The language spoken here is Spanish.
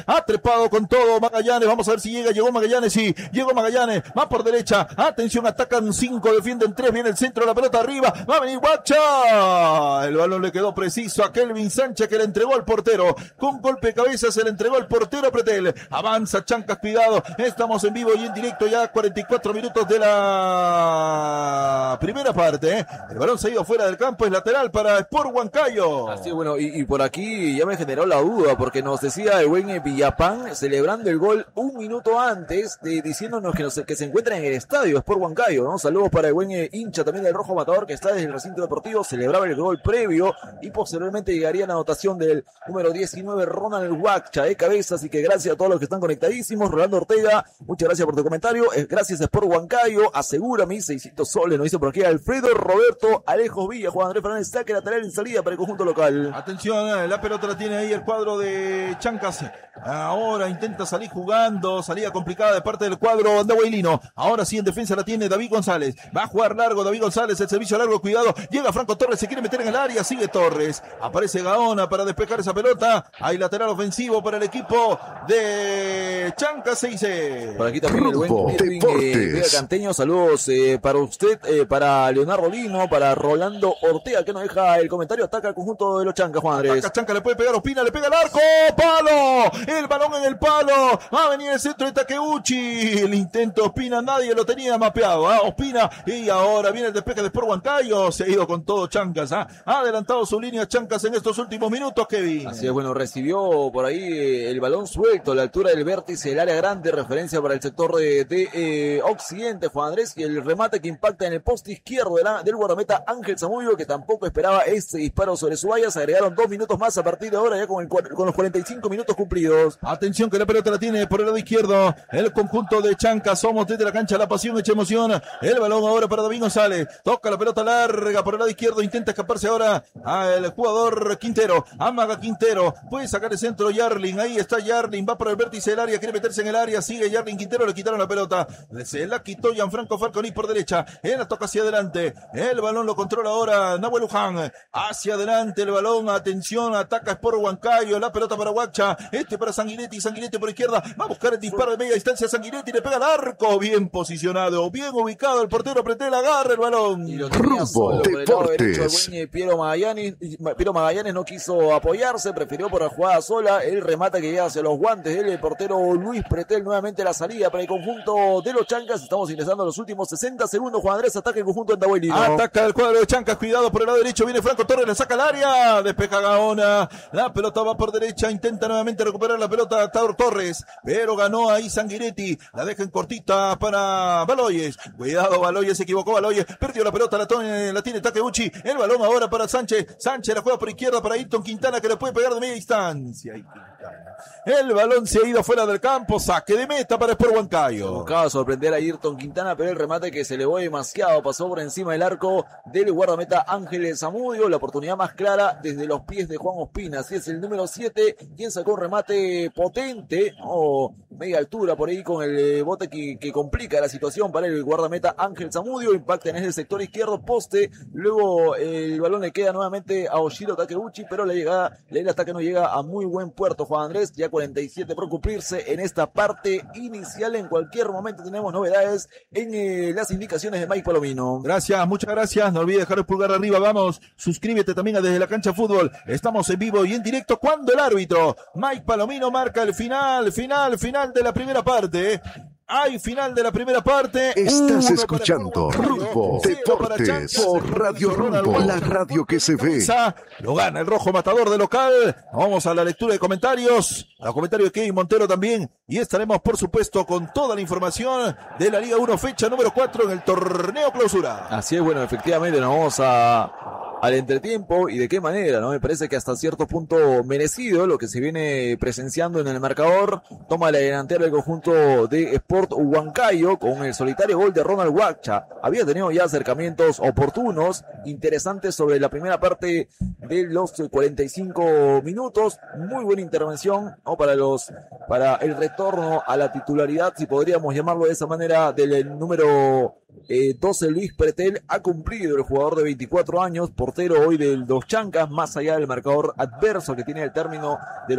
ha trepado con todo Magallanes, vamos a ver si llegó Magallanes, sí, llegó Magallanes, va por derecha, atención, atacan 5, defienden 3, viene el centro, la pelota arriba, va a venir Guacha, el balón le quedó preciso a Kelvin Sánchez que le entregó al portero, con golpe de cabeza se le entregó al portero Pretel, avanza Chancas, cuidado, estamos en vivo y en directo ya 44 minutos de la primera parte, el balón se ha ido fuera del campo, es lateral para Sport Huancayo. Así es, bueno, y por aquí ya me generó la duda, porque nos decía el buen Villapán, celebrando el gol un minuto antes, diciéndonos que se encuentra en el estadio Sport Huancayo, ¿no? Saludos para el buen hincha también del Rojo Matador, que está desde el recinto deportivo, celebraba el gol previo, y posteriormente llegaría la anotación del número 19, Ronald Huacha, de cabeza, así que gracias a todos los que están conectadísimos. Rolando Ortega, muchas gracias por tu comentario, gracias Sport Huancayo, asegura mis 600 soles, nos dice por aquí Alfredo Roberto Alejo Villa, Juan Andrés Fernández, saque lateral en salida para el conjunto local. Atención, la pelota la tiene ahí el cuadro de Chancas, ahora intenta salir jugando, salida complicada de parte del cuadro andahuaylino, ahora sí en defensa la tiene David González, va a jugar largo David González, el servicio largo, cuidado, llega Franco Torres, se quiere meter en el área, sigue Torres, aparece Gaona para despejar esa pelota, hay lateral ofensivo para el equipo de Chancas, se dice. Por aquí también el buen Vega Canteño, saludos para usted, para Leonardo Lino, para Rolando Ortega, que nos deja el comentario, ataca el conjunto de los Chancas, Juan Andrés. Ataca Chancas, le puede pegar Ospina, le pega el arco, palo, el balón en el palo, va a venir el centro de Takeuchi, el intento Ospina, nadie lo tenía mapeado, Ospina, y ahora viene el despeje de Sport Huancayo, se ha ido con todo Chancas, ha adelantado su línea Chancas en estos últimos minutos, Kevin. Así es, bueno, recibió por ahí el balón suelto a la altura del vértice del área grande, referencia para el sector de Occidente, Juan Andrés, y el remate que impacta en el poste izquierdo del guardameta Ángel Zamudio, que tampoco esperaba este disparo sobre su valla. Se agregaron 2 minutos más a partir de ahora, ya con los 45 minutos cumplidos. Atención que la pelota la tiene por el lado izquierdo el conjunto de Chancas, somos desde la cancha la pasión hecha emoción, el balón ahora para David González, toca la pelota larga por el lado izquierdo, intenta escaparse ahora al jugador Quintero, amaga Quintero, puede sacar el centro Yarlin, ahí está Yarlin, va por el vértice del área, quiere meterse en el área, sigue Yarlin, Quintero, le quitaron la pelota, se la quitó Gianfranco Falconi por derecha, él la toca hacia adelante, el balón lo controla ahora Nahuel Luján, hacia adelante el balón, atención, ataca Sport Huancayo, la pelota para Huacha, para Sanguinetti por izquierda, va a buscar el disparo de media distancia, Sanguinetti le pega al arco, bien posicionado, bien ubicado, el portero Pretel agarra el balón. Y lo tenía solo por el lado derecho el buen Piero Magallanes no quiso apoyarse, prefirió por la jugada sola, el remate que llega hacia los guantes del portero Luis Pretel, nuevamente la salida para el conjunto de los Chancas, estamos ingresando a los últimos 60 segundos, Juan Andrés, ataca el conjunto de Andahuaylino. Ataca el cuadro de Chancas, cuidado por el lado derecho, viene Franco Torres, le saca al área, despeja Gaona, la pelota va por derecha, intenta nuevamente recuperar la pelota Torres, pero ganó ahí Sanguinetti, la deja en cortita para Baloyes, cuidado Baloyes, se equivocó Baloyes, perdió la pelota, la tiene Takeuchi, el balón ahora para Sánchez la juega por izquierda para Ayrton Quintana, que le puede pegar de media distancia, el balón se ha ido fuera del campo, saque de meta para Sport Huancayo. Buscaba sorprender a Ayrton Quintana, pero el remate que se elevó demasiado, pasó por encima del arco del guardameta Ángel Zamudio, la oportunidad más clara desde los pies de Juan Ospina, así es el número 7, quien sacó un remate potente, media altura por ahí con el bote que complica la situación para el guardameta Ángel Zamudio, impacta en ese sector izquierdo, poste, luego el balón le queda nuevamente a Oshiro Takeuchi, pero el ataque no llega a muy buen puerto, Juan Andrés, ya 47 por cumplirse en esta parte inicial, en cualquier momento tenemos novedades en las indicaciones de Mike Palomino. Gracias, muchas gracias, no olvides dejar el pulgar arriba, vamos, suscríbete también a Desde la Cancha Fútbol, estamos en vivo y en directo cuando el árbitro Mike Palomino marca el final de la primera parte. Hay final de la primera parte. Estás escuchando Rumbo Deportes por Radio Rumbo, la radio que se ve. Lo gana el Rojo Matador de local. Vamos a la lectura de comentarios. A los comentarios de Kevin Montero también. Y estaremos, por supuesto, con toda la información de la Liga 1, fecha número 4 en el torneo clausura. Así es, bueno, efectivamente nos vamos al entretiempo, y de qué manera, ¿no? Me parece que hasta cierto punto merecido lo que se viene presenciando en el marcador. Toma la delantera el conjunto de Sport Huancayo con el solitario gol de Ronald Huacha. Había tenido ya acercamientos oportunos, interesantes sobre la primera parte de los 45 minutos. Muy buena intervención, ¿no? Para el retorno a la titularidad, si podríamos llamarlo de esa manera, del número 12 Luis Pretel. Ha cumplido el jugador de 24 años, portero hoy de los Chancas, más allá del marcador adverso que tiene el término de los